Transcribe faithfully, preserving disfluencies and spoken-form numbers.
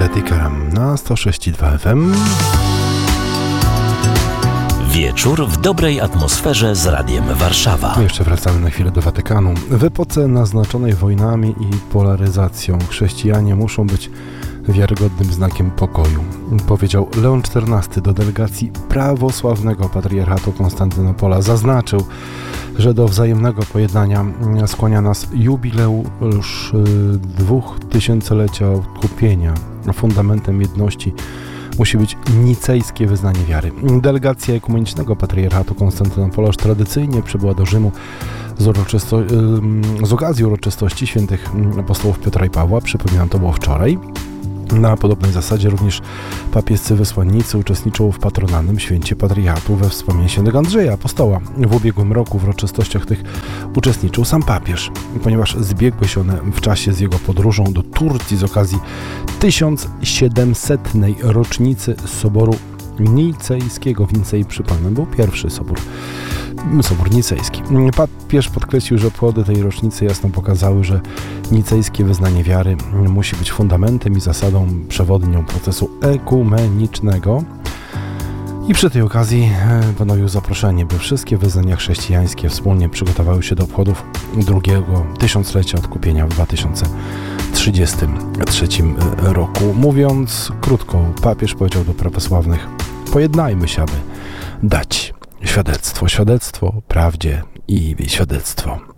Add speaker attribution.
Speaker 1: Tedikaram na sto sześć i dwa F M.
Speaker 2: Wieczór w dobrej atmosferze z Radiem Warszawa.
Speaker 1: Jeszcze wracamy na chwilę do Watykanu. W epoce naznaczonej wojnami i polaryzacją chrześcijanie muszą być wiarygodnym znakiem pokoju, powiedział Leon czternasty do delegacji prawosławnego patriarchatu Konstantynopola. Zaznaczył, że do wzajemnego pojednania skłania nas jubileusz dwóch tysięciolecia odkupienia. Fundamentem jedności musi być nicejskie wyznanie wiary. Delegacja ekumenicznego patriarchatu Konstantynopola już tradycyjnie przybyła do Rzymu z, uroczysto- z okazji uroczystości świętych apostołów Piotra i Pawła. Przypominam, to było wczoraj. Na podobnej zasadzie również papiescy wysłannicy uczestniczą w patronalnym święcie patriarchatu we wspomnieniu świętego Andrzeja Apostoła. W ubiegłym roku w uroczystościach tych uczestniczył sam papież, ponieważ zbiegły się one w czasie z jego podróżą do Turcji z okazji tysiąc siedemsetnej rocznicy Soboru Nicejskiego. W Nicei, przypomnę, był pierwszy sobór, sobór nicejski. Papież podkreślił, że obchody tej rocznicy jasno pokazały, że nicejskie wyznanie wiary musi być fundamentem i zasadą przewodnią procesu ekumenicznego. I przy tej okazji ponowił zaproszenie, by wszystkie wyznania chrześcijańskie wspólnie przygotowały się do obchodów drugiego tysiąclecia odkupienia w dwa tysiące trzydziestym trzecim roku. Mówiąc krótko, papież powiedział do prawosławnych: pojednajmy się, aby dać świadectwo, świadectwo prawdzie i świadectwo